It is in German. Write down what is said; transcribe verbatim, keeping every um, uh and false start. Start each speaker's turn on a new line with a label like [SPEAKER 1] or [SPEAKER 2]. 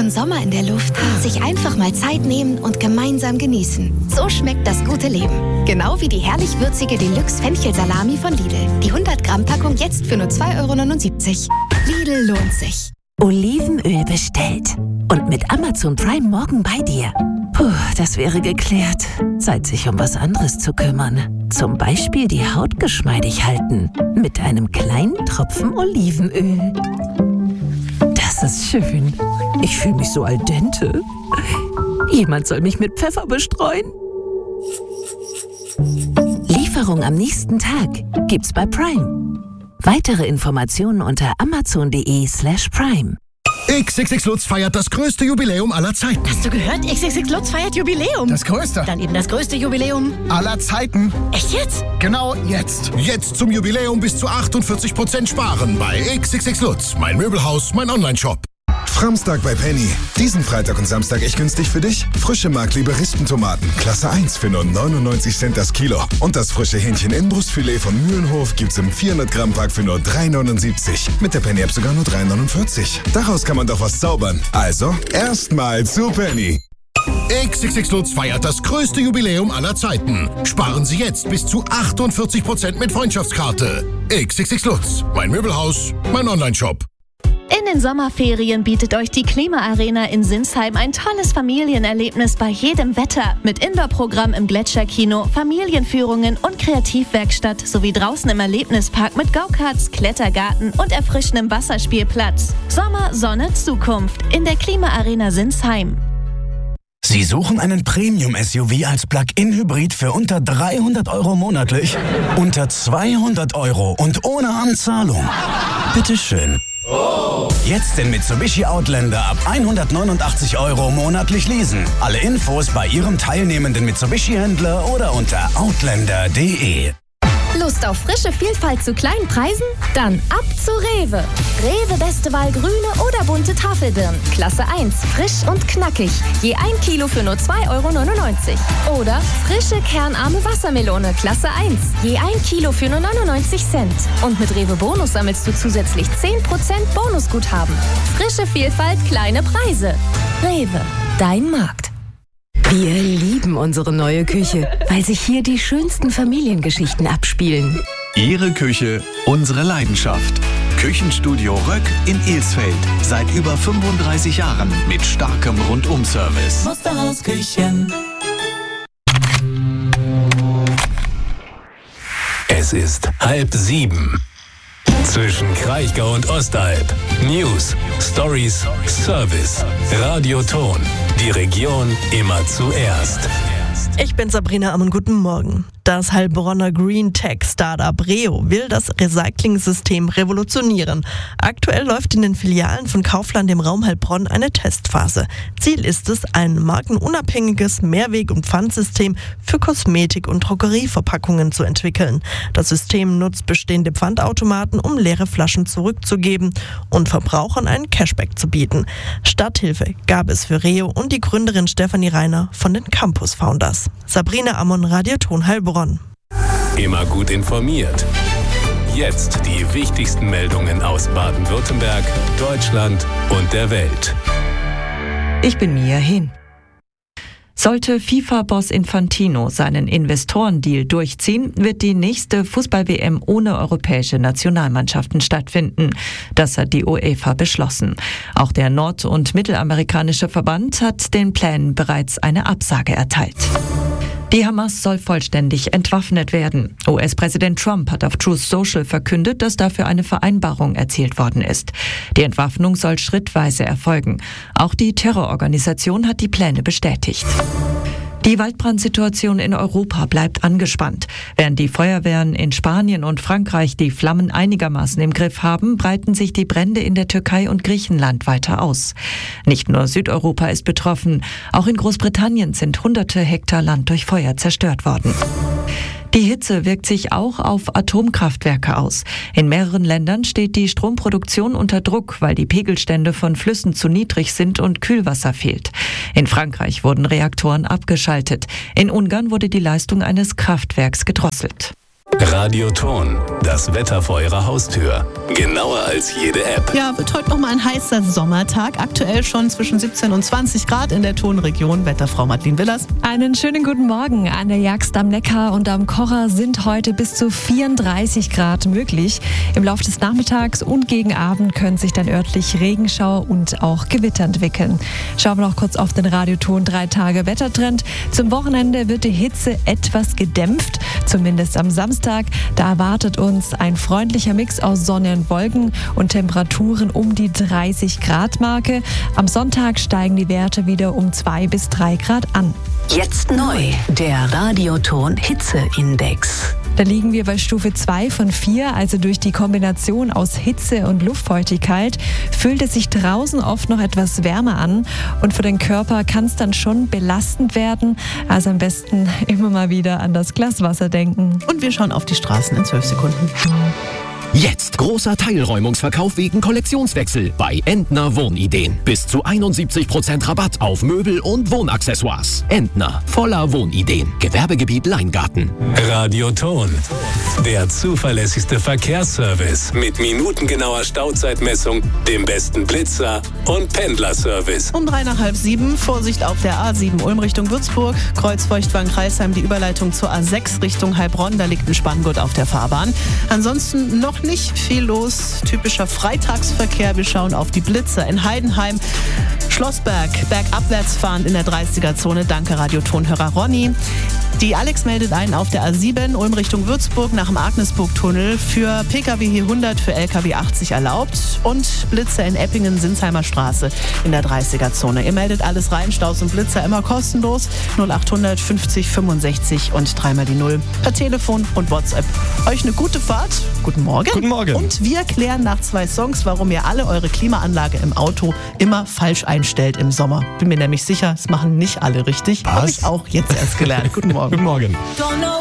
[SPEAKER 1] schon Sommer in der Luft. Sich einfach mal Zeit nehmen und gemeinsam genießen. So schmeckt das gute Leben. Genau wie die herrlich würzige Deluxe-Fenchel-Salami von Lidl. Die hundert Gramm Packung jetzt für nur zwei Euro neunundsiebzig. Lidl lohnt sich.
[SPEAKER 2] Olivenöl bestellt. Und mit Amazon Prime morgen bei dir. Puh, das wäre geklärt. Zeit, sich um was anderes zu kümmern. Zum Beispiel die Haut geschmeidig halten. Mit einem kleinen Tropfen Olivenöl. Das ist schön. Ich fühle mich so al dente. Jemand soll mich mit Pfeffer bestreuen. Lieferung am nächsten Tag gibt's bei Prime. Weitere Informationen unter amazon.de slash prime.
[SPEAKER 3] X X X Lutz feiert das größte Jubiläum aller Zeiten.
[SPEAKER 4] Hast du gehört? X X X Lutz feiert Jubiläum.
[SPEAKER 3] Das größte.
[SPEAKER 4] Dann eben das größte Jubiläum
[SPEAKER 3] aller Zeiten.
[SPEAKER 4] Echt jetzt?
[SPEAKER 3] Genau jetzt. Jetzt zum Jubiläum bis zu achtundvierzig Prozent sparen bei X X X Lutz. Mein Möbelhaus, mein Onlineshop.
[SPEAKER 5] Framstag bei Penny. Diesen Freitag und Samstag echt günstig für dich. Frische Mark-Liberistentomaten, Klasse eins für nur neunundneunzig Cent das Kilo. Und das frische Hähnchen-Inbrustfilet von Mühlenhof gibt's im vierhundert Gramm Pack für nur drei neunundsiebzig. Mit der Penny-App sogar nur drei neunundvierzig. Daraus kann man doch was zaubern. Also, erstmal zu Penny.
[SPEAKER 3] X X X Lutz feiert das größte Jubiläum aller Zeiten. Sparen Sie jetzt bis zu achtundvierzig Prozent mit Freundschaftskarte. X X X Lutz. Mein Möbelhaus, mein Onlineshop.
[SPEAKER 6] In den Sommerferien bietet euch die Klimaarena in Sinsheim ein tolles Familienerlebnis bei jedem Wetter. Mit Indoor-Programm im Gletscherkino, Familienführungen und Kreativwerkstatt sowie draußen im Erlebnispark mit Go-Karts, Klettergarten und erfrischendem Wasserspielplatz. Sommer, Sonne, Zukunft in der Klimaarena Sinsheim.
[SPEAKER 7] Sie suchen einen Premium-S U V als Plug-in-Hybrid für unter dreihundert Euro monatlich? Unter zweihundert Euro und ohne Anzahlung? Bitteschön. Oh. Jetzt den Mitsubishi Outlander ab hundertneunundachtzig Euro monatlich leasen. Alle Infos bei Ihrem teilnehmenden Mitsubishi-Händler oder unter outlander punkt de.
[SPEAKER 8] Lust auf frische Vielfalt zu kleinen Preisen? Dann ab zu Rewe. Rewe beste Wahl grüne oder bunte Tafelbirnen. Klasse eins, frisch und knackig. Je ein Kilo für nur zwei Euro neunundneunzig. Oder frische kernarme Wassermelone. Klasse eins. Je ein Kilo für nur neunundneunzig Cent. Und mit Rewe Bonus sammelst du zusätzlich zehn Prozent Bonusguthaben. Frische Vielfalt, kleine Preise. Rewe, dein Markt.
[SPEAKER 2] Wir lieben unsere neue Küche, weil sich hier die schönsten Familiengeschichten abspielen.
[SPEAKER 9] Ihre Küche, unsere Leidenschaft. Küchenstudio Röck in Ilsfeld. Seit über fünfunddreißig Jahren mit starkem Rundum-Service.
[SPEAKER 10] Musterhaus Küchen.
[SPEAKER 11] Es ist halb sieben. Zwischen Kraichgau und Ostalb. News, Stories, Service, Radioton. Die Region immer zuerst.
[SPEAKER 12] Ich bin Sabrina Ammann, guten Morgen. Das Heilbronner Green Tech Startup Reo will das Recycling-System revolutionieren. Aktuell läuft in den Filialen von Kaufland im Raum Heilbronn eine Testphase. Ziel ist es, ein markenunabhängiges Mehrweg- und Pfandsystem für Kosmetik- und Drogerieverpackungen zu entwickeln. Das System nutzt bestehende Pfandautomaten, um leere Flaschen zurückzugeben und Verbrauchern einen Cashback zu bieten. Starthilfe gab es für Reo und die Gründerin Stefanie Reiner von den Campus Founders. Sabrina Ammann, Radioton Heilbronn.
[SPEAKER 11] Immer gut informiert. Jetzt die wichtigsten Meldungen aus Baden-Württemberg, Deutschland und der Welt.
[SPEAKER 13] Ich bin Mia Hin. Sollte FIFA-Boss Infantino seinen Investorendeal durchziehen, wird die nächste Fußball-W M ohne europäische Nationalmannschaften stattfinden. Das hat die UEFA beschlossen. Auch der nord- und mittelamerikanische Verband hat den Plänen bereits eine Absage erteilt. Die Hamas soll vollständig entwaffnet werden. U S-Präsident Trump hat auf Truth Social verkündet, dass dafür eine Vereinbarung erzielt worden ist. Die Entwaffnung soll schrittweise erfolgen. Auch die Terrororganisation hat die Pläne bestätigt. Die Waldbrandsituation in Europa bleibt angespannt. Während die Feuerwehren in Spanien und Frankreich die Flammen einigermaßen im Griff haben, breiten sich die Brände in der Türkei und Griechenland weiter aus. Nicht nur Südeuropa ist betroffen, auch in Großbritannien sind hunderte Hektar Land durch Feuer zerstört worden. Die Hitze wirkt sich auch auf Atomkraftwerke aus. In mehreren Ländern steht die Stromproduktion unter Druck, weil die Pegelstände von Flüssen zu niedrig sind und Kühlwasser fehlt. In Frankreich wurden Reaktoren abgeschaltet. In Ungarn wurde die Leistung eines Kraftwerks gedrosselt.
[SPEAKER 11] Radioton, das Wetter vor Ihrer Haustür. Genauer als jede App.
[SPEAKER 12] Ja, wird heute nochmal ein heißer Sommertag. Aktuell schon zwischen siebzehn und zwanzig Grad in der Tonregion. Wetterfrau Madeleine Willers.
[SPEAKER 10] Einen schönen guten Morgen. An der Jagst am Neckar und am Kocher sind heute bis zu vierunddreißig Grad möglich. Im Laufe des Nachmittags und gegen Abend können sich dann örtlich Regenschauer und auch Gewitter entwickeln. Schauen wir noch kurz auf den Radioton drei Tage Wettertrend. Zum Wochenende wird die Hitze etwas gedämpft, zumindest am Samstag. Da erwartet uns ein freundlicher Mix aus Sonne und Wolken und Temperaturen um die dreißig Grad Marke. Am Sonntag steigen die Werte wieder um zwei bis drei Grad an.
[SPEAKER 2] Jetzt neu, der Radioton Hitzeindex.
[SPEAKER 10] Da liegen wir bei Stufe zwei von vier, also durch die Kombination aus Hitze und Luftfeuchtigkeit fühlt es sich draußen oft noch etwas wärmer an und für den Körper kann es dann schon belastend werden. Also am besten immer mal wieder an das Glas Wasser denken.
[SPEAKER 12] Und wir schauen auf die Straßen in zwölf Sekunden.
[SPEAKER 14] Jetzt großer Teilräumungsverkauf wegen Kollektionswechsel bei Entner Wohnideen. Bis zu einundsiebzig Prozent Rabatt auf Möbel und Wohnaccessoires. Entner, voller Wohnideen. Gewerbegebiet Leingarten.
[SPEAKER 11] Radioton, der zuverlässigste Verkehrsservice mit minutengenauer Stauzeitmessung, dem besten Blitzer und Pendlerservice.
[SPEAKER 12] Um drei nach halb sieben, Vorsicht auf der A sieben Ulm Richtung Würzburg, Kreuz-Feuchtwagen-Kreisheim, die Überleitung zur A sechs Richtung Heilbronn, da liegt ein Spanngurt auf der Fahrbahn. Ansonsten noch nicht viel los, typischer Freitagsverkehr. Wir schauen auf die Blitzer in Heidenheim, Schlossberg, bergabwärts fahrend in der dreißiger-Zone. Danke Radiotonhörer Ronny. Die Alex meldet ein auf der A sieben, Ulm Richtung Würzburg nach dem Agnesburg-Tunnel. Für Pkw hier hundert, für Lkw achtzig erlaubt. Und Blitzer in Eppingen, Sinsheimer Straße in der dreißiger-Zone. Ihr meldet alles rein, Staus und Blitzer immer kostenlos. null achthundert fünfzig fünfundsechzig und dreimal die Null per Telefon und WhatsApp. Euch eine gute Fahrt. Guten Morgen.
[SPEAKER 15] Guten Morgen.
[SPEAKER 12] Und wir klären nach zwei Songs, warum ihr alle eure Klimaanlage im Auto immer falsch einstellt im Sommer. Bin mir nämlich sicher, es machen nicht alle richtig. Habe ich auch jetzt erst gelernt. Guten Morgen.
[SPEAKER 15] Guten Morgen.